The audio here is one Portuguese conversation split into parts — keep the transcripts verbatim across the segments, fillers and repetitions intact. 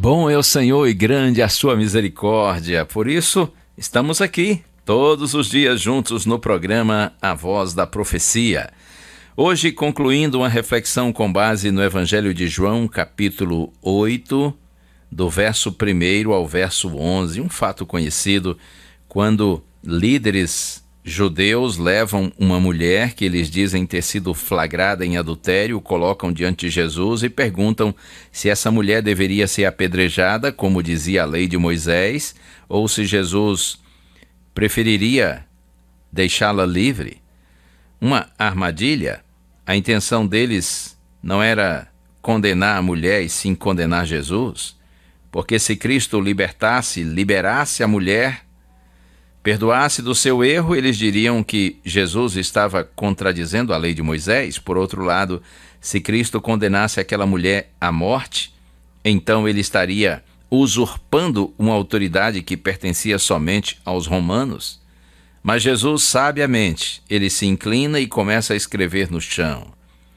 Bom é o Senhor e grande a sua misericórdia. Por isso, estamos aqui todos os dias juntos no programa A Voz da Profecia. Hoje, concluindo uma reflexão com base no Evangelho de João, capítulo oito, do verso primeiro ao verso onze. Um fato conhecido quando líderes judeus levam uma mulher que eles dizem ter sido flagrada em adultério, colocam diante de Jesus e perguntam se essa mulher deveria ser apedrejada, como dizia a lei de Moisés, ou se Jesus preferiria deixá-la livre. Uma armadilha. A intenção deles não era condenar a mulher e sim condenar Jesus, porque se Cristo libertasse, liberasse a mulher, perdoasse do seu erro, eles diriam que Jesus estava contradizendo a lei de Moisés. Por outro lado, se Cristo condenasse aquela mulher à morte, então ele estaria usurpando uma autoridade que pertencia somente aos romanos. Mas Jesus, sabiamente, ele se inclina e começa a escrever no chão.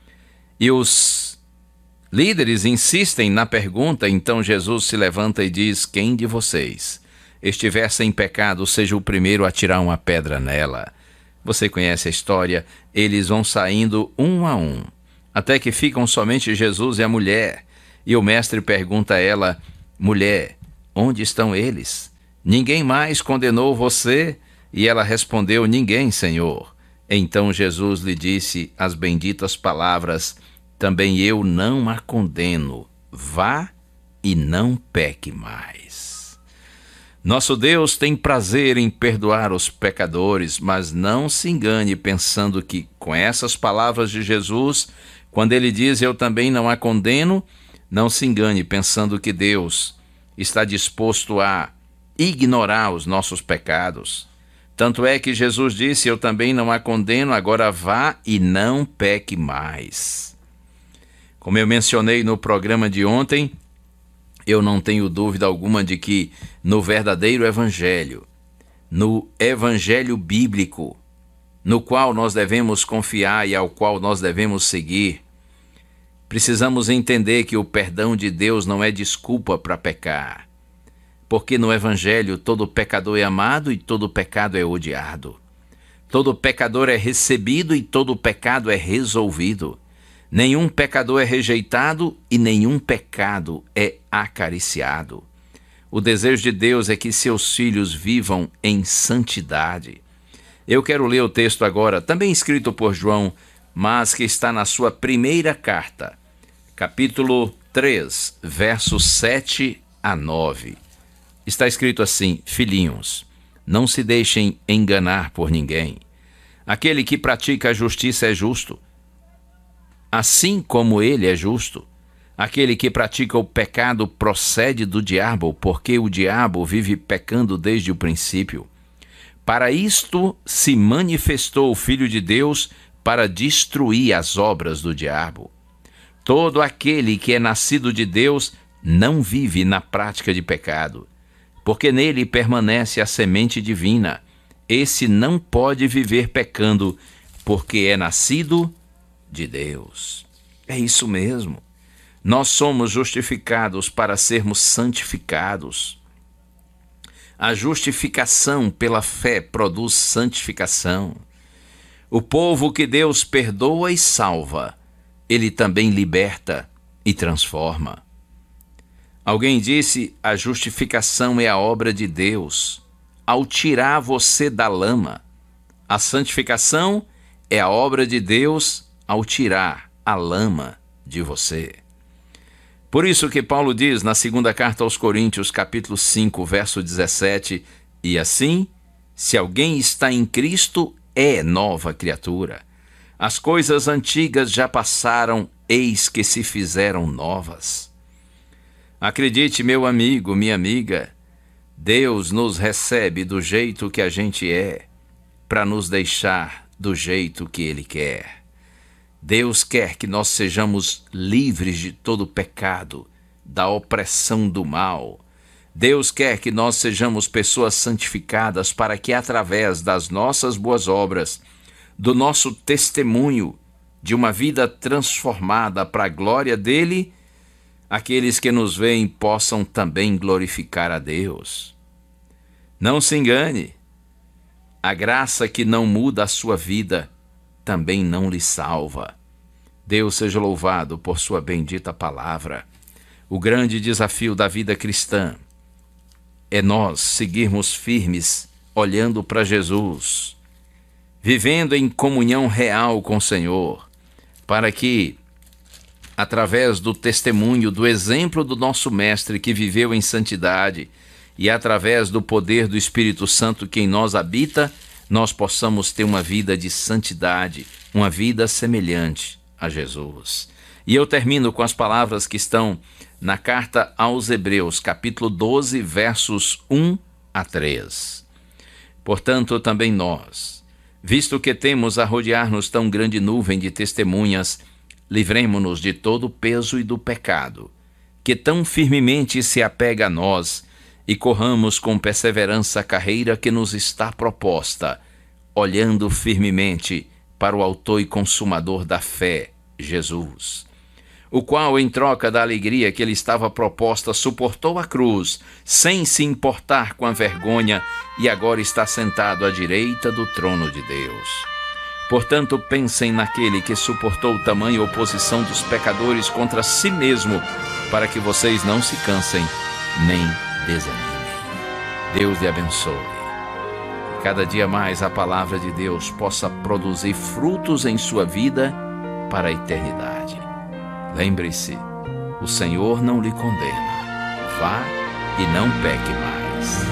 E os líderes insistem na pergunta, então Jesus se levanta e diz: quem de vocês estiver sem pecado, seja o primeiro a tirar uma pedra nela. Você conhece a história, eles vão saindo um a um, até que ficam somente Jesus e a mulher. E o mestre pergunta a ela: mulher, onde estão eles? Ninguém mais condenou você? E ela respondeu: ninguém, Senhor. Então Jesus lhe disse as benditas palavras: também eu não a condeno. Vá e não peque mais. Nosso Deus tem prazer em perdoar os pecadores, mas não se engane pensando que com essas palavras de Jesus, quando ele diz eu também não a condeno, não se engane pensando que Deus está disposto a ignorar os nossos pecados. Tanto é que Jesus disse, eu também não a condeno, agora vá e não peque mais. Como eu mencionei no programa de ontem, eu não tenho dúvida alguma de que no verdadeiro evangelho, no evangelho bíblico, no qual nós devemos confiar e ao qual nós devemos seguir, precisamos entender que o perdão de Deus não é desculpa para pecar. Porque no evangelho todo pecador é amado e todo pecado é odiado. Todo pecador é recebido e todo pecado é resolvido. Nenhum pecador é rejeitado e nenhum pecado é acariciado. O desejo de Deus é que seus filhos vivam em santidade. Eu quero ler o texto agora, também escrito por João, mas que está na sua primeira carta, capítulo três, versos sete a nove. Está escrito assim: filhinhos, não se deixem enganar por ninguém. Aquele que pratica a justiça é justo, assim como ele é justo. Aquele que pratica o pecado procede do diabo, porque o diabo vive pecando desde o princípio. Para isto se manifestou o Filho de Deus, para destruir as obras do diabo. Todo aquele que é nascido de Deus não vive na prática de pecado, porque nele permanece a semente divina. Esse não pode viver pecando, porque é nascido de Deus. É isso mesmo. Nós somos justificados para sermos santificados. A justificação pela fé produz santificação. O povo que Deus perdoa e salva, ele também liberta e transforma. Alguém disse: a justificação é a obra de Deus ao tirar você da lama. A santificação é a obra de Deus ao tirar a lama de você. Por isso que Paulo diz na segunda carta aos Coríntios, capítulo cinco, verso dezessete, e assim, se alguém está em Cristo, é nova criatura. As coisas antigas já passaram, eis que se fizeram novas. Acredite, meu amigo, minha amiga, Deus nos recebe do jeito que a gente é, para nos deixar do jeito que Ele quer. Deus quer que nós sejamos livres de todo pecado, da opressão do mal. Deus quer que nós sejamos pessoas santificadas para que, através das nossas boas obras, do nosso testemunho de uma vida transformada para a glória dele, aqueles que nos veem possam também glorificar a Deus. Não se engane, a graça que não muda a sua vida também não lhe salva. Deus seja louvado por sua bendita palavra. O grande desafio da vida cristã é nós seguirmos firmes, olhando para Jesus, vivendo em comunhão real com o Senhor, para que, através do testemunho, do exemplo do nosso Mestre que viveu em santidade e através do poder do Espírito Santo que em nós habita, nós possamos ter uma vida de santidade, uma vida semelhante a Jesus. E eu termino com as palavras que estão na carta aos Hebreus, capítulo doze, versos um a três. Portanto, também nós, visto que temos a rodear-nos tão grande nuvem de testemunhas, livremo-nos de todo o peso e do pecado, que tão firmemente se apega a nós, e corramos com perseverança a carreira que nos está proposta, olhando firmemente para o autor e consumador da fé, Jesus, o qual, em troca da alegria que lhe estava proposta, suportou a cruz, sem se importar com a vergonha, e agora está sentado à direita do trono de Deus. Portanto, pensem naquele que suportou tamanha oposição dos pecadores contra si mesmo, para que vocês não se cansem nem desanimem. Deus lhe abençoe. Cada dia mais a palavra de Deus possa produzir frutos em sua vida para a eternidade. Lembre-se, o Senhor não lhe condena. Vá e não peque mais.